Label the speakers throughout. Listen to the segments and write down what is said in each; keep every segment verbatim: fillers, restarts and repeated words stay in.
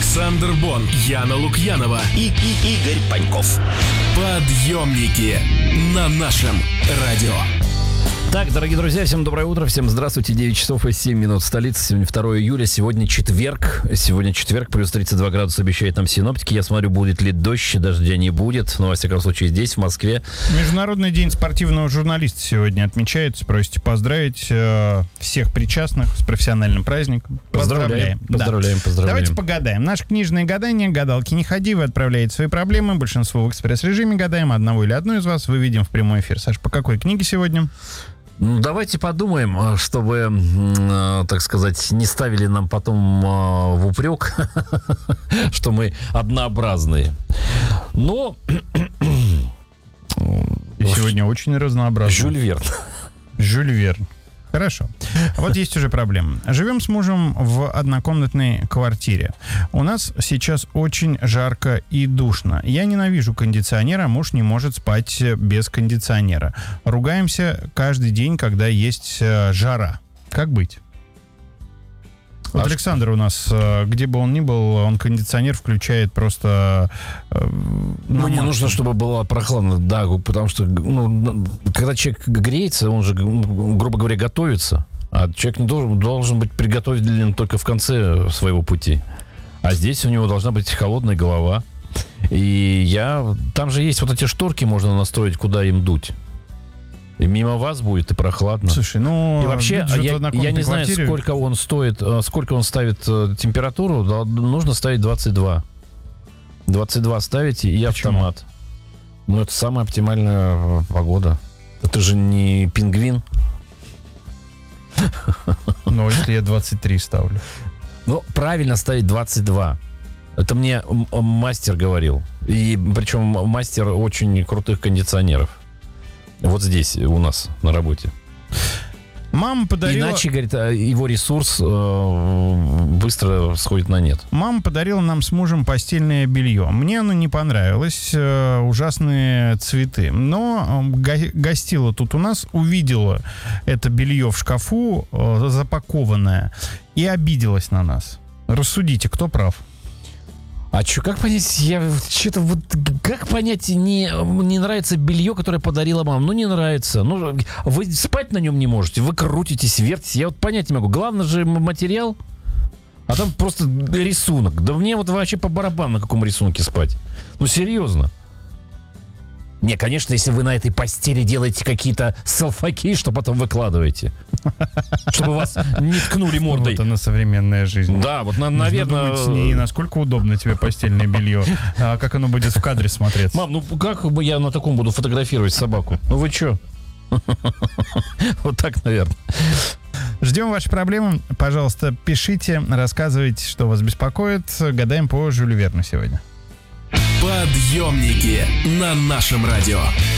Speaker 1: Александр Бон, Яна Лукьянова
Speaker 2: и, и Игорь Паньков.
Speaker 1: Подъемники на нашем радио.
Speaker 3: Так, дорогие друзья, всем доброе утро, всем здравствуйте. девять часов и семь минут столица. Сегодня второе июля, сегодня четверг. Сегодня четверг, плюс тридцать два градуса обещают нам синоптики. Я смотрю, будет ли дождь, дождя не будет. Но, во всяком случае, здесь, в Москве.
Speaker 4: Международный день спортивного журналиста сегодня отмечается. Просите поздравить э, всех причастных с профессиональным праздником.
Speaker 3: Поздравляем. Поздравляем,
Speaker 4: да.
Speaker 3: поздравляем.
Speaker 4: Давайте погадаем. Наше книжное гадание. Гадалки не ходи, вы отправляете свои проблемы. Большинство в экспресс-режиме гадаем. Одного или одну из вас выведем в прямой эфир. Саш, по какой книге сегодня?
Speaker 3: Ну, давайте подумаем, чтобы, э, так сказать, не ставили нам потом э, в упрек, что мы однообразные. Но...
Speaker 4: И сегодня очень разнообразно.
Speaker 3: Жюль Верн.
Speaker 4: Жюль Верн. Хорошо. Вот есть уже проблема. Живем с мужем в однокомнатной квартире. У нас сейчас очень жарко и душно. Я ненавижу кондиционер, а муж не может спать без кондиционера. Ругаемся каждый день, когда есть э, жара. Как быть? Вот
Speaker 3: а
Speaker 4: Александр у нас, где бы он ни был, он кондиционер включает просто... Э,
Speaker 3: ну, не нужно, чтобы было прохладно, да, потому что, ну, когда человек греется, он же, грубо говоря, готовится, а человек не должен, должен быть приготовлен только в конце своего пути. А здесь у него должна быть холодная голова. И я... Там же есть вот эти шторки, можно настроить, куда им дуть. И мимо вас будет и прохладно.
Speaker 4: Слушай, ну...
Speaker 3: И вообще, я, я не знаю,
Speaker 4: квартире...
Speaker 3: сколько он стоит, сколько он ставит температуру. Нужно ставить двадцать два. двадцать два ставите и
Speaker 4: Почему?
Speaker 3: Автомат. Ну, это самая оптимальная погода. Это же не пингвин.
Speaker 4: Ну, если я двадцать три ставлю.
Speaker 3: Ну, правильно ставить двадцать два. Это мне мастер говорил. И причем мастер очень крутых кондиционеров. Вот здесь у нас на работе.
Speaker 4: Мама подарила...
Speaker 3: Иначе, говорит, его ресурс э, быстро сходит на нет.
Speaker 4: Мама подарила нам с мужем постельное белье. Мне оно не понравилось. Э, ужасные цветы. Но го- гостила тут у нас, увидела это белье в шкафу, э, запакованное, и обиделась на нас. Рассудите, кто прав?
Speaker 3: А что, как понять, я что-то вот, как понять, не, не нравится белье, которое подарила мама? Ну, не нравится. Ну, вы спать на нем не можете, вы крутитесь, вертитесь. Я вот понять не могу. Главное же материал, а там просто рисунок. Да мне вот вообще по барабану, на каком рисунке спать. Ну, серьезно. Не, конечно, если вы на этой постели делаете какие-то селфаки, что потом выкладываете. Чтобы вас не ткнули мордой.
Speaker 4: Вот она, современная жизнь.
Speaker 3: Да, вот, наверное...
Speaker 4: Нужно думать с ней, насколько удобно тебе постельное белье, а как оно будет в кадре смотреться.
Speaker 3: Мам, ну как бы я на таком буду фотографировать собаку? Ну вы чё? Вот так, наверное.
Speaker 4: Ждем ваши проблемы. Пожалуйста, пишите, рассказывайте, что вас беспокоит. Гадаем по Жюлю Верну сегодня.
Speaker 1: Подъемники на нашем радио.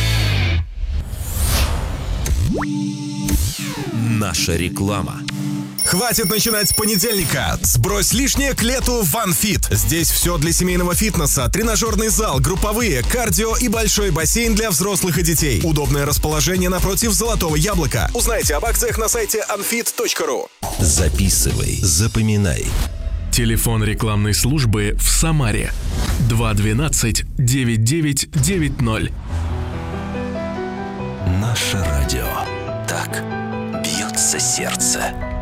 Speaker 2: Наша реклама.
Speaker 5: Хватит начинать с понедельника. Сбрось лишнее к лету в OneFit. Здесь все для семейного фитнеса. Тренажерный зал, групповые, кардио и большой бассейн для взрослых и детей. Удобное расположение напротив Золотого Яблока. Узнайте об акциях на сайте онфит точка ру.
Speaker 2: Записывай, запоминай.
Speaker 1: Телефон рекламной службы в Самаре. два двенадцать девять девять девять ноль.
Speaker 2: Наше радио. Так бьется сердце.